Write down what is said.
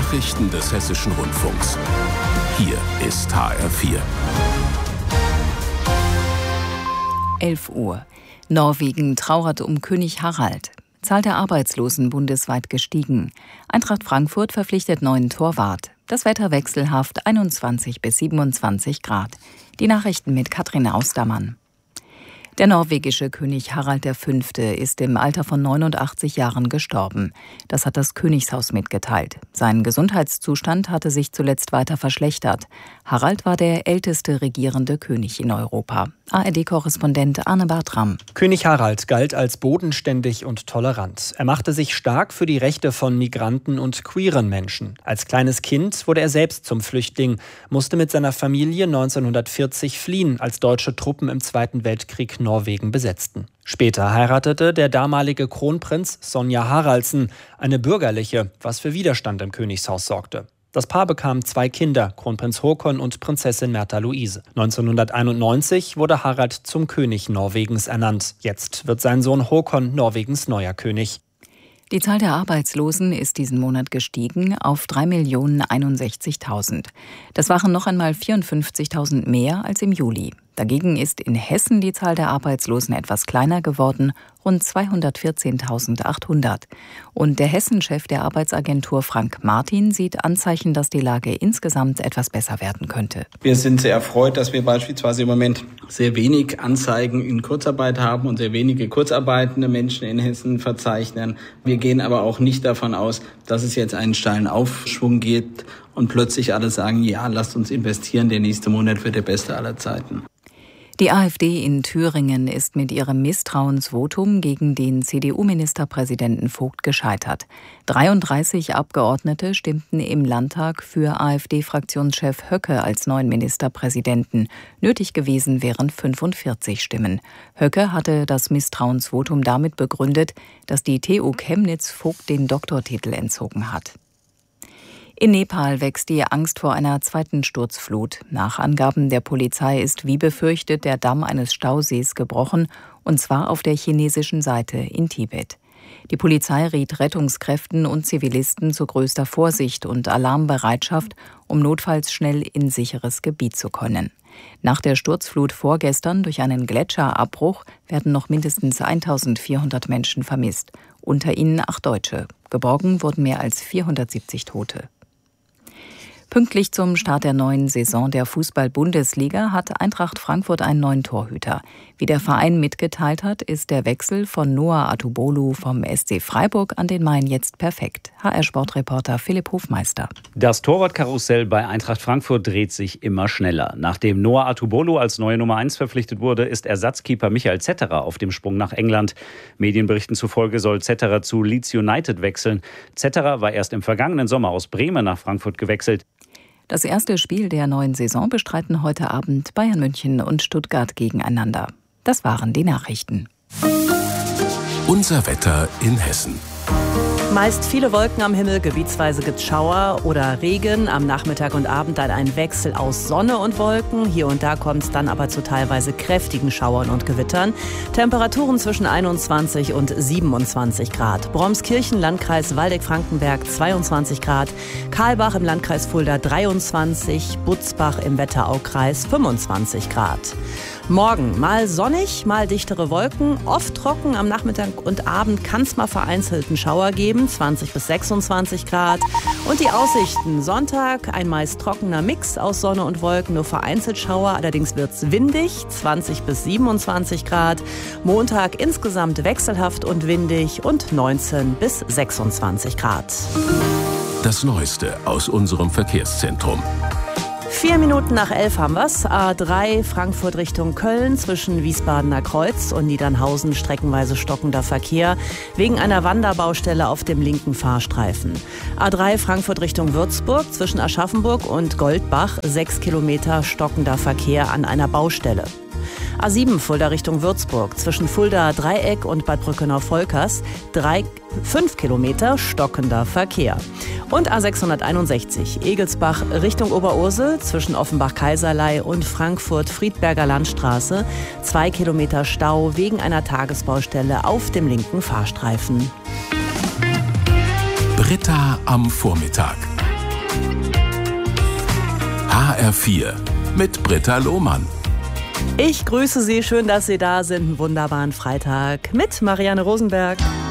Nachrichten des Hessischen Rundfunks. Hier ist HR4. 11 Uhr. Norwegen trauert um König Harald. Zahl der Arbeitslosen bundesweit gestiegen. Eintracht Frankfurt verpflichtet neuen Torwart. Das Wetter wechselhaft, 21 bis 27 Grad. Die Nachrichten mit Katrin Austermann. Der norwegische König Harald V. ist im Alter von 89 Jahren gestorben. Das hat das Königshaus mitgeteilt. Sein Gesundheitszustand hatte sich zuletzt weiter verschlechtert. Harald war der älteste regierende König in Europa. ARD-Korrespondent Arne Bartram. König Harald galt als bodenständig und tolerant. Er machte sich stark für die Rechte von Migranten und queeren Menschen. Als kleines Kind wurde er selbst zum Flüchtling, musste mit seiner Familie 1940 fliehen, als deutsche Truppen im Zweiten Weltkrieg Norwegen besetzten. Später heiratete der damalige Kronprinz Sonja Haraldsen, eine bürgerliche, was für Widerstand im Königshaus sorgte. Das Paar bekam 2 Kinder, Kronprinz Haakon und Prinzessin Märtha Louise. 1991 wurde Harald zum König Norwegens ernannt. Jetzt wird sein Sohn Haakon Norwegens neuer König. Die Zahl der Arbeitslosen ist diesen Monat gestiegen auf 3.061.000. Das waren noch einmal 54.000 mehr als im Juli. Dagegen ist in Hessen die Zahl der Arbeitslosen etwas kleiner geworden, rund 214.800. Und der Hessenchef der Arbeitsagentur Frank Martin sieht Anzeichen, dass die Lage insgesamt etwas besser werden könnte. Wir sind sehr erfreut, dass wir beispielsweise im Moment sehr wenig Anzeigen in Kurzarbeit haben und sehr wenige kurzarbeitende Menschen in Hessen verzeichnen. Wir gehen aber auch nicht davon aus, dass es jetzt einen steilen Aufschwung gibt und plötzlich alle sagen, ja, lasst uns investieren, der nächste Monat wird der beste aller Zeiten. Die AfD in Thüringen ist mit ihrem Misstrauensvotum gegen den CDU-Ministerpräsidenten Vogt gescheitert. 33 Abgeordnete stimmten im Landtag für AfD-Fraktionschef Höcke als neuen Ministerpräsidenten. Nötig gewesen wären 45 Stimmen. Höcke hatte das Misstrauensvotum damit begründet, dass die TU Chemnitz Vogt den Doktortitel entzogen hat. In Nepal wächst die Angst vor einer zweiten Sturzflut. Nach Angaben der Polizei ist wie befürchtet der Damm eines Stausees gebrochen, und zwar auf der chinesischen Seite in Tibet. Die Polizei riet Rettungskräften und Zivilisten zu größter Vorsicht und Alarmbereitschaft, um notfalls schnell in sicheres Gebiet zu können. Nach der Sturzflut vorgestern durch einen Gletscherabbruch werden noch mindestens 1.400 Menschen vermisst, unter ihnen 8 Deutsche. Geborgen wurden mehr als 470 Tote. Pünktlich zum Start der neuen Saison der Fußball-Bundesliga hat Eintracht Frankfurt einen neuen Torhüter. Wie der Verein mitgeteilt hat, ist der Wechsel von Noah Atubolu vom SC Freiburg an den Main jetzt perfekt. HR-Sportreporter Philipp Hofmeister. Das Torwartkarussell bei Eintracht Frankfurt dreht sich immer schneller. Nachdem Noah Atubolu als neue Nummer 1 verpflichtet wurde, ist Ersatzkeeper Michael Zetterer auf dem Sprung nach England. Medienberichten zufolge soll Zetterer zu Leeds United wechseln. Zetterer war erst im vergangenen Sommer aus Bremen nach Frankfurt gewechselt. Das erste Spiel der neuen Saison bestreiten heute Abend Bayern München und Stuttgart gegeneinander. Das waren die Nachrichten. Unser Wetter in Hessen. Meist viele Wolken am Himmel, gebietsweise gibt's Schauer oder Regen. Am Nachmittag und Abend dann ein Wechsel aus Sonne und Wolken. Hier und da kommt es dann aber zu teilweise kräftigen Schauern und Gewittern. Temperaturen zwischen 21 und 27 Grad. Bromskirchen, Landkreis Waldeck-Frankenberg 22 Grad. Karlbach im Landkreis Fulda 23. Butzbach im Wetteraukreis 25 Grad. Morgen mal sonnig, mal dichtere Wolken, oft trocken. Am Nachmittag und Abend kann es mal vereinzelt einen Schauer geben, 20 bis 26 Grad. Und die Aussichten: Sonntag ein meist trockener Mix aus Sonne und Wolken, nur vereinzelt Schauer. Allerdings wird es windig, 20 bis 27 Grad. Montag insgesamt wechselhaft und windig und 19 bis 26 Grad. Das Neueste aus unserem Verkehrszentrum. 4 Minuten nach 11 haben wir's. A3 Frankfurt Richtung Köln zwischen Wiesbadener Kreuz und Niedernhausen streckenweise stockender Verkehr wegen einer Wanderbaustelle auf dem linken Fahrstreifen. A3 Frankfurt Richtung Würzburg zwischen Aschaffenburg und Goldbach 6 Kilometer stockender Verkehr an einer Baustelle. A7 Fulda Richtung Würzburg zwischen Fulda Dreieck und Bad Brückenau-Volkers 5 Kilometer stockender Verkehr. Und A661 Egelsbach Richtung Oberursel zwischen Offenbach-Kaiserlei und Frankfurt-Friedberger Landstraße 2 Kilometer Stau wegen einer Tagesbaustelle auf dem linken Fahrstreifen. Britta am Vormittag. HR4 mit Britta Lohmann. Ich grüße Sie, schön, dass Sie da sind. Einen wunderbaren Freitag mit Marianne Rosenberg.